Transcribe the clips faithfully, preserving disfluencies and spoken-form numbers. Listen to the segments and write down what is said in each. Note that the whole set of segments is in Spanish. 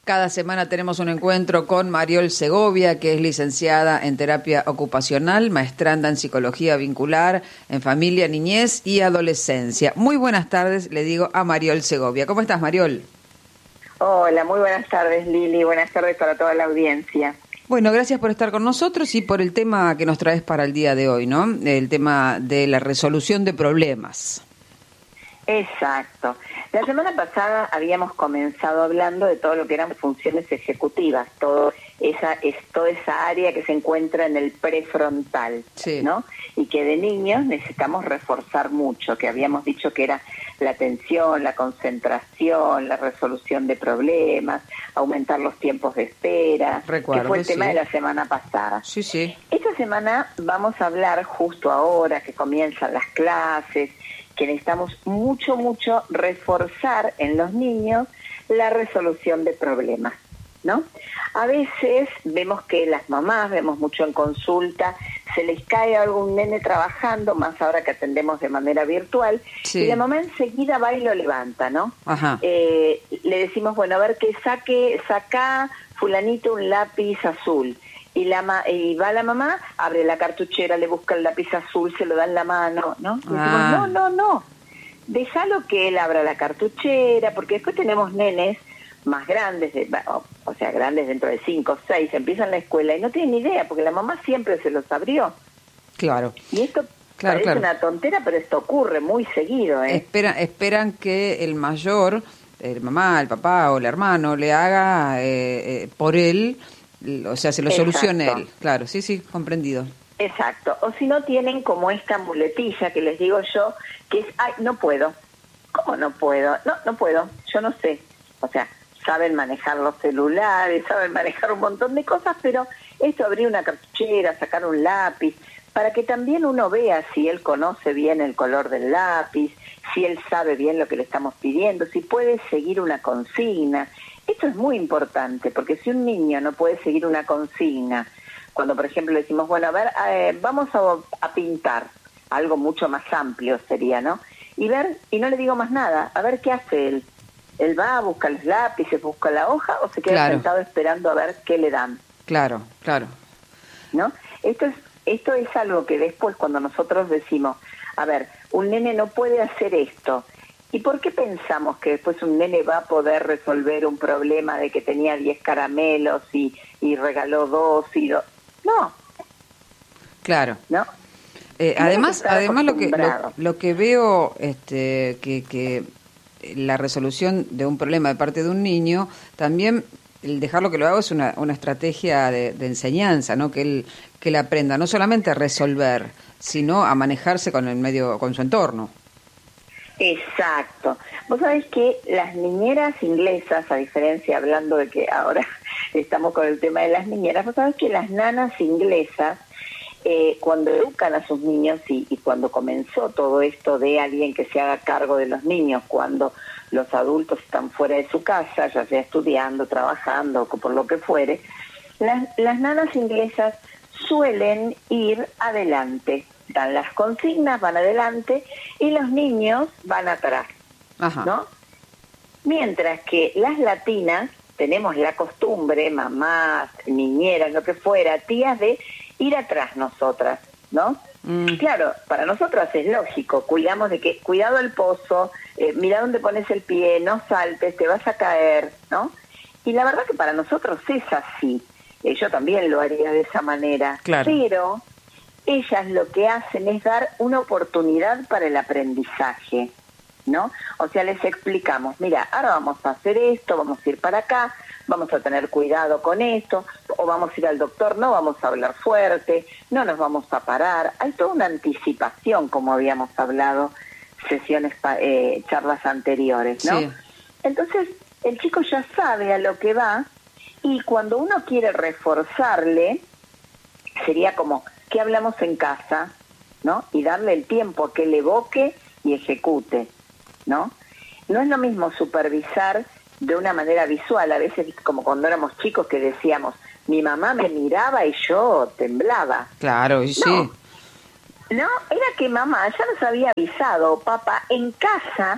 Cada semana tenemos un encuentro con Mariol Segovia, que es licenciada en terapia ocupacional, maestranda en psicología vincular, en familia, niñez y adolescencia. Muy buenas tardes, le digo a Mariol Segovia. ¿Cómo estás, Mariol? Hola, muy buenas tardes, Lili. Buenas tardes para toda la audiencia. Bueno, gracias por estar con nosotros y por el tema que nos traes para el día de hoy, ¿no? El tema de la resolución de problemas. Exacto. La semana pasada habíamos comenzado hablando de todo lo que eran funciones ejecutivas, todo esa es toda esa área que se encuentra en el prefrontal, sí, ¿no? Y que de niños necesitamos reforzar mucho, que habíamos dicho que era la atención, la concentración, la resolución de problemas, aumentar los tiempos de espera, Recuerdo, que fue el tema sí. de la semana pasada. Sí, sí. Esta semana vamos a hablar justo ahora que comienzan las clases, que necesitamos mucho, mucho reforzar en los niños la resolución de problemas, ¿no? A veces vemos que las mamás, vemos mucho en consulta, se les cae algún nene trabajando, más ahora que atendemos de manera virtual, sí, y la mamá enseguida va y lo levanta, ¿no? Ajá. Eh, le decimos, bueno, a ver que saque, saca fulanito un lápiz azul. Y, la ma y va la mamá, abre la cartuchera, le busca el lápiz azul, se lo da en la mano, ¿no? Y decimos, ah. no, no, no, déjalo que él abra la cartuchera, porque después tenemos nenes más grandes, de, o, o sea, grandes dentro de cinco, seis, empiezan la escuela y no tienen ni idea, porque la mamá siempre se los abrió. Claro. Y esto claro, parece claro. una tontera, pero esto ocurre muy seguido, ¿eh? Esperan, esperan que el mayor, el mamá, el papá o el hermano, le haga eh, eh, por él, o sea, se lo Exacto. solucione él. Claro, sí, sí, comprendido. Exacto. O si no tienen como esta muletilla que les digo yo, que es, ay, no puedo. ¿Cómo no puedo? No, no puedo, yo no sé. O sea, saben manejar los celulares, saben manejar un montón de cosas, pero esto, abrir una cartuchera, sacar un lápiz, para que también uno vea si él conoce bien el color del lápiz, si él sabe bien lo que le estamos pidiendo, si puede seguir una consigna. Esto es muy importante, porque si un niño no puede seguir una consigna, cuando por ejemplo le decimos, bueno, a ver, eh, vamos a, a pintar, algo mucho más amplio sería, ¿no? Y ver, y no le digo más nada, a ver qué hace él. Él va a buscar los lápices, busca la hoja, o se queda claro. sentado esperando a ver qué le dan. Claro, claro. ¿No? Esto es, esto es algo que después cuando nosotros decimos, a ver, un nene no puede hacer esto, ¿y por qué pensamos que después un nene va a poder resolver un problema de que tenía diez caramelos y, y regaló dos y do... No. Claro. ¿No? Eh, además, además lo que lo, lo que veo, este, que, que la resolución de un problema de parte de un niño, también el dejarlo que lo haga es una, una estrategia de, de enseñanza, ¿no? Que él que él aprenda no solamente a resolver, sino a manejarse con el medio, con su entorno. Exacto. Vos sabés que las niñeras inglesas, a diferencia, hablando de que ahora estamos con el tema de las niñeras, vos sabés que las nanas inglesas, eh, cuando educan a sus niños y, y cuando comenzó todo esto de alguien que se haga cargo de los niños, cuando los adultos están fuera de su casa, ya sea estudiando, trabajando, o por lo que fuere, las, las nanas inglesas suelen ir adelante. Dan las consignas, van adelante y los niños van atrás. Ajá. ¿No? Mientras que las latinas tenemos la costumbre, mamás, niñeras, lo que fuera, tías, de ir atrás nosotras, ¿no? Mm. Claro, para nosotras es lógico, cuidamos de que, cuidado el pozo, eh, mira dónde pones el pie, no saltes, te vas a caer, ¿no? Y la verdad que para nosotros es así, eh, yo también lo haría de esa manera, claro. Pero ellas lo que hacen es dar una oportunidad para el aprendizaje, ¿no? O sea, les explicamos, mira, ahora vamos a hacer esto, vamos a ir para acá, vamos a tener cuidado con esto, o vamos a ir al doctor, no vamos a hablar fuerte, no nos vamos a parar. Hay toda una anticipación, como habíamos hablado, sesiones, eh, charlas anteriores, ¿no? Sí. Entonces, el chico ya sabe a lo que va, y cuando uno quiere reforzarle, sería como, ¿qué hablamos en casa? ¿No? Y darle el tiempo a que él evoque y ejecute, ¿no? No es lo mismo supervisar de una manera visual, a veces como cuando éramos chicos que decíamos, mi mamá me miraba y yo temblaba. Claro, y sí. No, no, era que mamá ya nos había avisado, papá, en casa,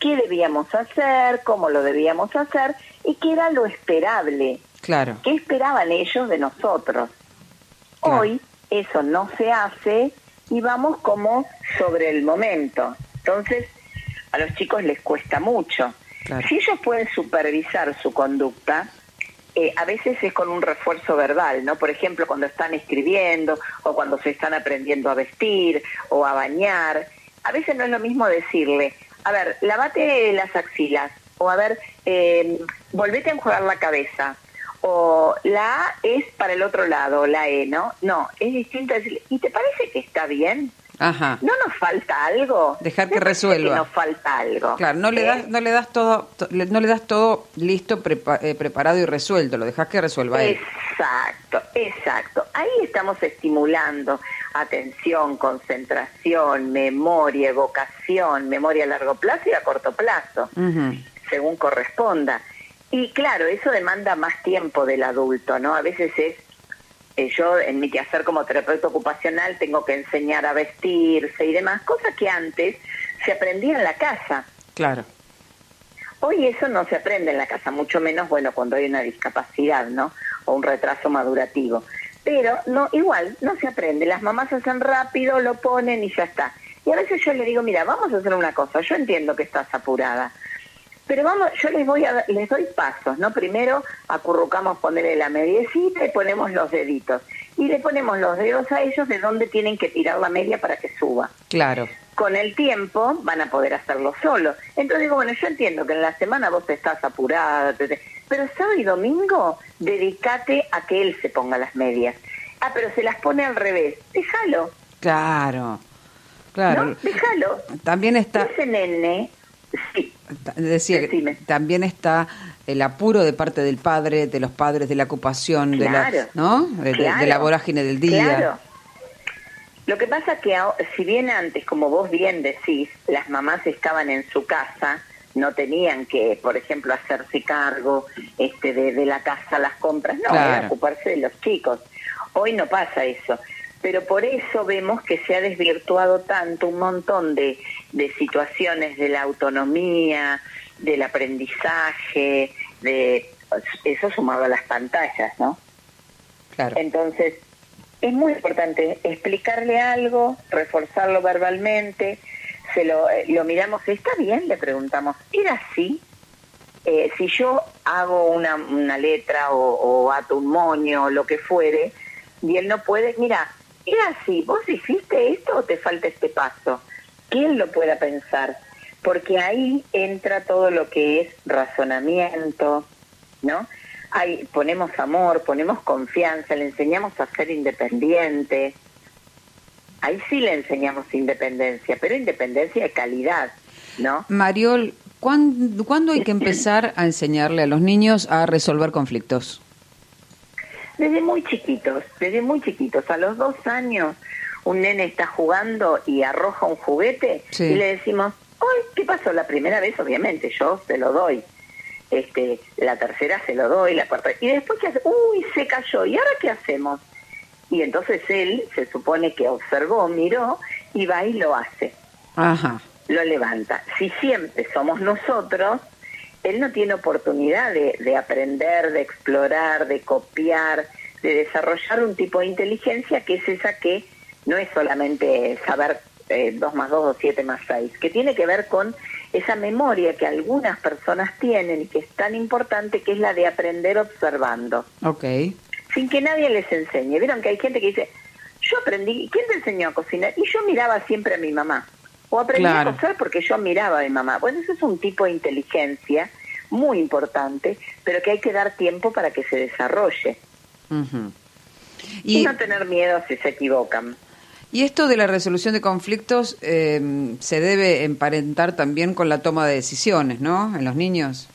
qué debíamos hacer, cómo lo debíamos hacer y qué era lo esperable. Claro. ¿Qué esperaban ellos de nosotros? Claro. Hoy eso no se hace y vamos como sobre el momento. Entonces, a los chicos les cuesta mucho. Claro. Si ellos pueden supervisar su conducta, eh, a veces es con un refuerzo verbal, ¿no? Por ejemplo, cuando están escribiendo o cuando se están aprendiendo a vestir o a bañar. A veces no es lo mismo decirle, a ver, lavate las axilas, o a ver, eh, volvete a enjuagar la cabeza, o la A es para el otro lado, la E, ¿no? No, es distinto decirle, ¿y te parece que está bien? Ajá. ¿No nos falta algo? Dejar que resuelva. Que nos falta algo. Claro, no le ¿eh? das, no le das todo, to, no le das todo listo, prepa, eh, preparado y resuelto. Lo dejas que resuelva él. Exacto, exacto. Ahí estamos estimulando atención, concentración, memoria, evocación, memoria a largo plazo y a corto plazo, uh-huh. según corresponda. Y claro, eso demanda más tiempo del adulto, ¿no? A veces es yo en mi quehacer como terapeuta ocupacional tengo que enseñar a vestirse y demás, cosas que antes se aprendía en la casa. Claro. Hoy eso no se aprende en la casa, mucho menos, bueno, cuando hay una discapacidad, ¿no? O un retraso madurativo. Pero no, igual, no se aprende. Las mamás hacen rápido, lo ponen y ya está. Y a veces yo le digo, mira, vamos a hacer una cosa, yo entiendo que estás apurada, pero vamos, yo les voy a les doy pasos, ¿no? Primero acurrucamos ponerle la mediecita y ponemos los deditos. Y le ponemos los dedos a ellos de dónde tienen que tirar la media para que suba. Claro. Con el tiempo van a poder hacerlo solos. Entonces digo, bueno, yo entiendo que en la semana vos estás apurada, pero sábado y domingo dedícate a que él se ponga las medias. Ah, pero se las pone al revés. Déjalo. Claro, claro. ¿No? Déjalo. También está... Ese nene... Sí. Decía Decime. que también está el apuro de parte del padre, de los padres, de la ocupación, claro, de la, ¿no? De, claro, de, de la vorágine del día. Claro. Lo que pasa es que si bien antes, como vos bien decís, las mamás estaban en su casa, no tenían que, por ejemplo, hacerse cargo este, de, de la casa, las compras, no, claro. era ocuparse de los chicos. Hoy no pasa eso. Pero por eso vemos que se ha desvirtuado tanto un montón de, de situaciones de la autonomía, del aprendizaje, de eso sumado a las pantallas, ¿no? Claro. Entonces, es muy importante explicarle algo, reforzarlo verbalmente, se lo, lo miramos, ¿está bien? Le preguntamos, ¿era así? Eh, si yo hago una, una letra o, o ato un moño o lo que fuere, y él no puede, mira, era así, ¿vos hiciste esto o te falta este paso? Que él lo pueda pensar, porque ahí entra todo lo que es razonamiento, ¿no? Ahí ponemos amor, ponemos confianza, le enseñamos a ser independiente. Ahí sí le enseñamos independencia, pero independencia de calidad, ¿no? Mariol, ¿cuándo, ¿cuándo hay que empezar a enseñarle a los niños a resolver conflictos? Desde muy chiquitos, desde muy chiquitos. A los dos años un nene está jugando y arroja un juguete sí. y le decimos, ¡ay, qué pasó! La primera vez, obviamente, yo se lo doy. Este, la tercera se lo doy, la cuarta. Y después, ¿qué hace? ¡Uy, se cayó! ¿Y ahora qué hacemos? Y entonces él se supone que observó, miró y va y lo hace. Ajá. Lo levanta. Si siempre somos nosotros, él no tiene oportunidad de, de aprender, de explorar, de copiar, de desarrollar un tipo de inteligencia que es esa que no es solamente saber eh, dos más dos o siete más seis, que tiene que ver con esa memoria que algunas personas tienen y que es tan importante, que es la de aprender observando. Okay. Sin que nadie les enseñe. Vieron que hay gente que dice, yo aprendí, ¿quién te enseñó a cocinar? Y yo miraba siempre a mi mamá. O aprendí claro. a coser porque yo miraba a mi mamá. Bueno, eso es un tipo de inteligencia muy importante, pero que hay que dar tiempo para que se desarrolle. Uh-huh. y, y no tener miedo si se equivocan. Y esto de la resolución de conflictos eh, se debe emparentar también con la toma de decisiones, ¿no? En los niños.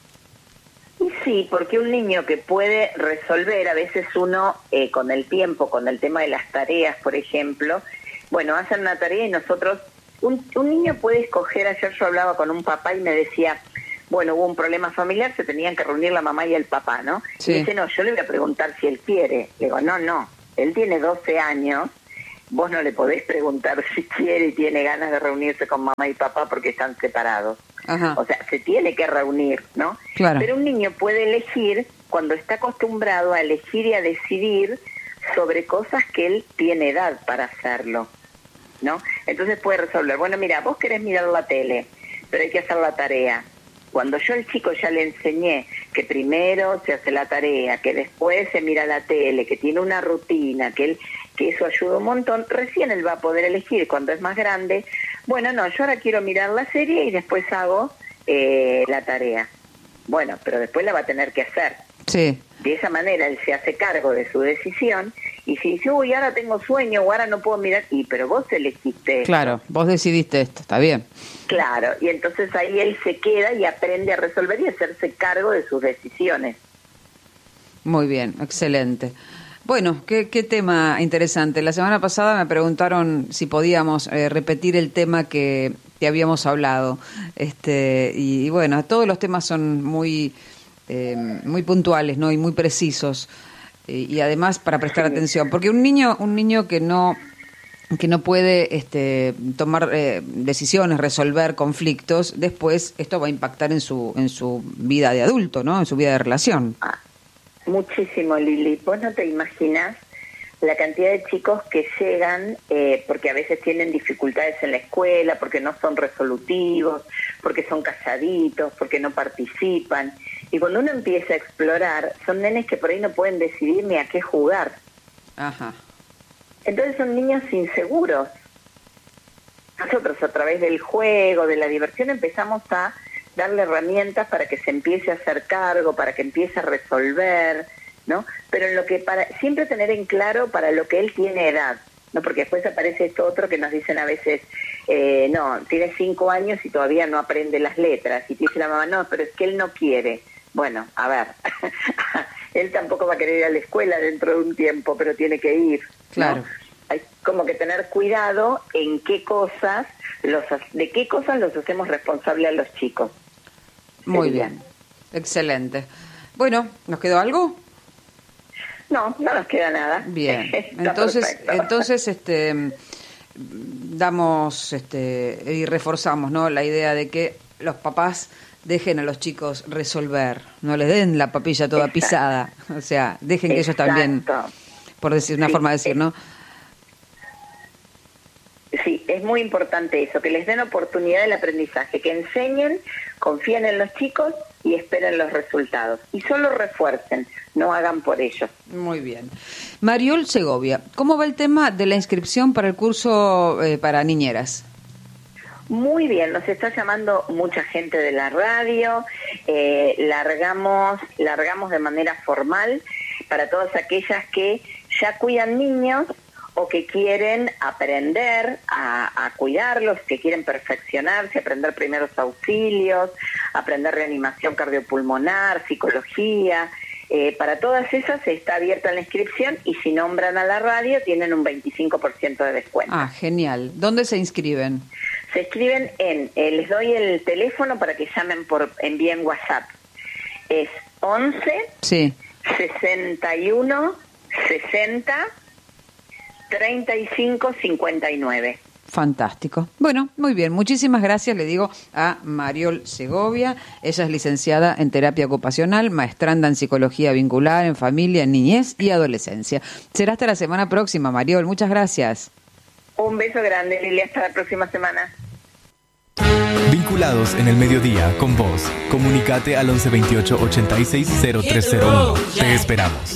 Y sí, porque un niño que puede resolver, a veces uno eh, con el tiempo, con el tema de las tareas, por ejemplo, bueno, hacen una tarea y nosotros, un, un niño puede escoger. Ayer yo hablaba con un papá y me decía, bueno, hubo un problema familiar, se tenían que reunir la mamá y el papá, ¿no? Sí. Y dice, no, yo le voy a preguntar si él quiere. Le digo, no, no, él tiene doce años, vos no le podés preguntar si quiere y tiene ganas de reunirse con mamá y papá porque están separados. Ajá. O sea, se tiene que reunir, ¿no? Claro. Pero un niño puede elegir cuando está acostumbrado a elegir y a decidir sobre cosas que él tiene edad para hacerlo, ¿no? Entonces puede resolver, bueno, mira, vos querés mirar la tele, pero hay que hacer la tarea. Cuando yo al chico ya le enseñé que primero se hace la tarea, que después se mira la tele, que tiene una rutina, que él, que eso ayuda un montón, recién él va a poder elegir cuando es más grande, bueno, no, yo ahora quiero mirar la serie y después hago eh, la tarea. Bueno, pero después la va a tener que hacer. Sí. De esa manera él se hace cargo de su decisión y si dice, uy, ahora tengo sueño o ahora no puedo mirar, y pero vos elegiste. Claro, esto. Vos decidiste esto, está bien. Claro, y entonces ahí él se queda y aprende a resolver y a hacerse cargo de sus decisiones. Muy bien, excelente. Bueno, qué, qué tema interesante. La semana pasada me preguntaron si podíamos eh, repetir el tema que, que habíamos hablado. Este, y, y bueno, todos los temas son muy, eh, muy puntuales, ¿no? Y muy precisos. Y, y además para prestar sí. atención. Porque un niño, un niño que no... que no puede este, tomar eh, decisiones, resolver conflictos, después esto va a impactar en su en su vida de adulto, ¿no? En su vida de relación. Ah, muchísimo, Lili. Vos no te imaginás la cantidad de chicos que llegan eh, porque a veces tienen dificultades en la escuela, porque no son resolutivos, porque son calladitos, porque no participan. Y cuando uno empieza a explorar, son nenes que por ahí no pueden decidir ni a qué jugar. Ajá. Entonces son niños inseguros. Nosotros a través del juego, de la diversión, empezamos a darle herramientas para que se empiece a hacer cargo, para que empiece a resolver, ¿no? Pero en lo que para siempre tener en claro para lo que él tiene edad, ¿no? Porque después aparece esto otro que nos dicen a veces, eh, no, tiene cinco años y todavía no aprende las letras. Y te dice la mamá, no, pero es que él no quiere. Bueno, a ver, él tampoco va a querer ir a la escuela dentro de un tiempo, pero tiene que ir. Claro. ¿No? Hay como que tener cuidado en qué cosas, los de qué cosas los hacemos responsables a los chicos. Muy Sería. bien, excelente. Bueno, ¿nos quedó algo? No, no nos queda nada. Bien, entonces, entonces, este, damos, este, y reforzamos, ¿no? La idea de que los papás dejen a los chicos resolver, no les den la papilla toda Exacto. pisada, o sea, dejen que Exacto. ellos también, por decir una sí, forma de decir, ¿no? Sí, es muy importante eso, que les den oportunidad del aprendizaje, que enseñen, confíen en los chicos y esperen los resultados. Y solo refuercen, no hagan por ellos. Muy bien. Mariol Segovia, ¿cómo va el tema de la inscripción para el curso eh, para niñeras? Muy bien, nos está llamando mucha gente de la radio, eh, largamos, largamos de manera formal para todas aquellas que ya cuidan niños o que quieren aprender a, a cuidarlos, que quieren perfeccionarse, aprender primeros auxilios, aprender reanimación cardiopulmonar, psicología. Eh, para todas esas está abierta la inscripción y si nombran a la radio tienen un veinticinco por ciento de descuento. Ah, genial. ¿Dónde se inscriben? Se escriben en, eh, les doy el teléfono para que llamen por, envíen WhatsApp. Es once, sí. sesenta y uno, sesenta, treinta y cinco, cincuenta y nueve. Fantástico. Bueno, muy bien. Muchísimas gracias, le digo a Mariol Segovia. Ella es licenciada en terapia ocupacional, maestranda en psicología vincular, en familia, en niñez y adolescencia. Será hasta la semana próxima, Mariol. Muchas gracias. Un beso grande, Lili. Hasta la próxima semana. Vinculados en el mediodía con vos. Comunicate al once veintiocho ochenta y seis cero tres cero uno. Te esperamos.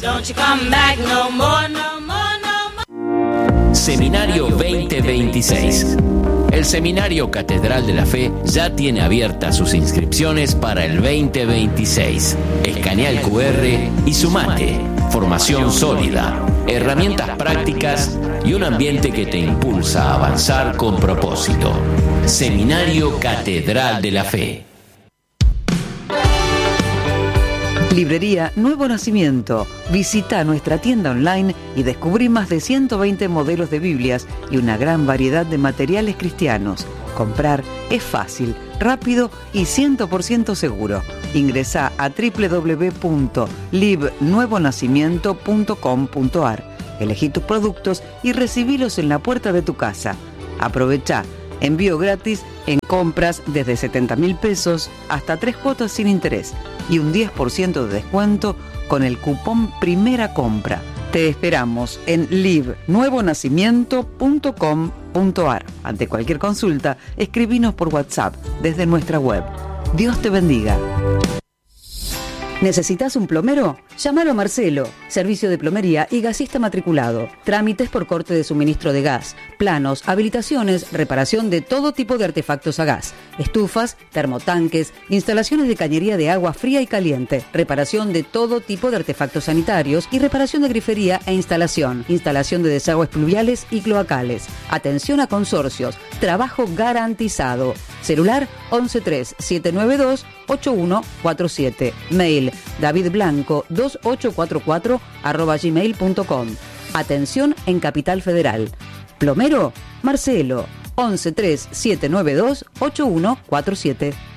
Seminario veinte veintiséis. El Seminario Catedral de la Fe ya tiene abiertas sus inscripciones para el veinte veintiséis. Escanea el cu erre y sumate. Formación sólida, herramientas prácticas y un ambiente que te impulsa a avanzar con propósito. Seminario Catedral de la Fe. Librería Nuevo Nacimiento. Visita nuestra tienda online y descubrí más de ciento veinte modelos de Biblias y una gran variedad de materiales cristianos. Comprar es fácil, rápido y cien por ciento seguro. Ingresá a doble u doble u doble u punto lib nuevo nacimiento punto com punto a r. Elegí tus productos y recibilos en la puerta de tu casa. Aprovechá Envío gratis en compras desde setenta mil pesos hasta tres cuotas sin interés y un diez por ciento de descuento con el cupón Primera Compra. Te esperamos en live nuevo nacimiento punto com punto a r. Ante cualquier consulta, escribinos por WhatsApp desde nuestra web. Dios te bendiga. ¿Necesitas un plomero? Llámalo a Marcelo, servicio de plomería y gasista matriculado. Trámites por corte de suministro de gas, planos, habilitaciones, reparación de todo tipo de artefactos a gas, estufas, termotanques, instalaciones de cañería de agua fría y caliente, reparación de todo tipo de artefactos sanitarios y reparación de grifería e instalación, instalación de desagües pluviales y cloacales. Atención a consorcios, trabajo garantizado. Celular once tres siete nueve dos ocho uno cuatro siete. Mail davidblanco dos ocho cuatro cuatro arroba gmail punto com. Atención en Capital Federal. Plomero, Marcelo, once tres siete nueve dos ocho uno cuatro siete.